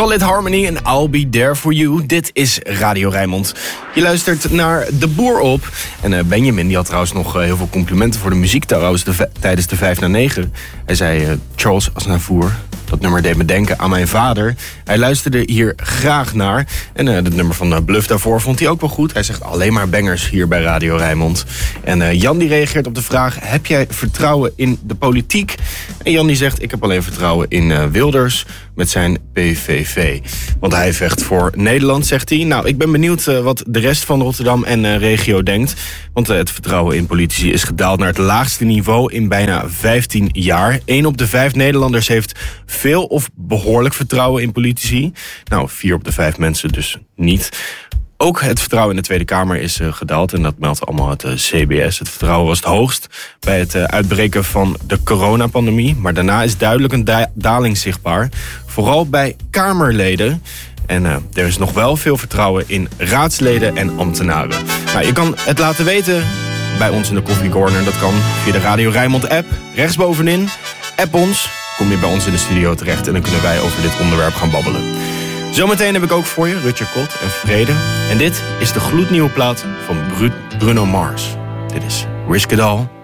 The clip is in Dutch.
Solid Harmony en I'll Be There For You. Dit is Radio Rijnmond. Je luistert naar De Boer op. En Benjamin die had trouwens nog heel veel complimenten voor de muziek tijdens de 5 naar 9. Hij zei, Charles Aznavour, dat nummer deed me denken aan mijn vader. Hij luisterde hier graag naar. En het nummer van Bluff daarvoor vond hij ook wel goed. Hij zegt alleen maar bangers hier bij Radio Rijnmond. En Jan die reageert op de vraag, heb jij vertrouwen in de politiek? En Jan die zegt, ik heb alleen vertrouwen in Wilders met zijn PVV. Want hij vecht voor Nederland, zegt hij. Nou, ik ben benieuwd wat de rest van Rotterdam en regio denkt. Want het vertrouwen in politici is gedaald naar het laagste niveau in bijna 15 jaar. 1 op de 5 Nederlanders heeft veel of behoorlijk vertrouwen in politici. Nou, 4 op de 5 mensen dus niet. Ook het vertrouwen in de Tweede Kamer is gedaald. En dat meldt allemaal het CBS. Het vertrouwen was het hoogst bij het uitbreken van de coronapandemie. Maar daarna is duidelijk een daling zichtbaar. Vooral bij Kamerleden. En er is nog wel veel vertrouwen in raadsleden en ambtenaren. Nou, je kan het laten weten bij ons in de Coffee Corner. Dat kan via de Radio Rijnmond app. Rechtsbovenin. App ons. Kom je bij ons in de studio terecht. En dan kunnen wij over dit onderwerp gaan babbelen. Zometeen heb ik ook voor je Rutger Kot en Vrede. En dit is de gloednieuwe plaat van Bruno Mars. Dit is Risk It All.